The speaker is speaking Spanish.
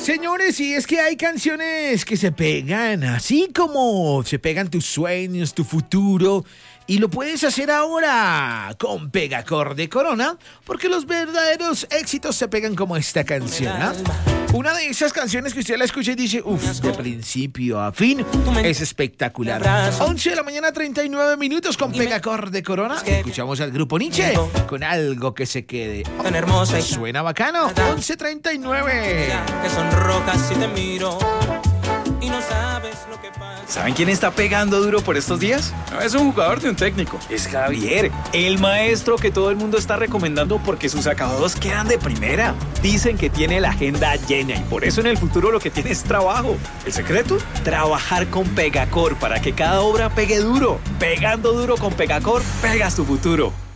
Señores, y es que hay canciones que se pegan, así como se pegan tus sueños, tu futuro, y lo puedes hacer ahora con Pegacor de Corona, porque los verdaderos éxitos se pegan como esta canción, ¿ah? Una de esas canciones que usted la escucha y dice, uff, de principio a fin, es espectacular. 11 de la mañana, 39 minutos con Pegacor de Corona. Escuchamos al grupo Nietzsche con Algo que se quede. Tan hermosa y Suena bacano, 11:39. que sonrojas si te miro y no sabes lo que pasa. ¿Saben quién está pegando duro por estos días? No es un jugador de un técnico, es Javier, el maestro que todo el mundo está recomendando porque sus acabados quedan de primera. Dicen que tiene la agenda llena y por eso en el futuro lo que tiene es trabajo. ¿El secreto? Trabajar con Pegacor para que cada obra pegue duro. Pegando duro con Pegacor, pegas tu futuro.